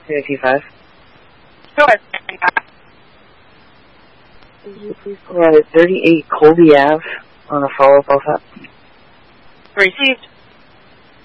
325. Sure. Could you please provide 38 Colby Ave on a follow-up LSAT? Received.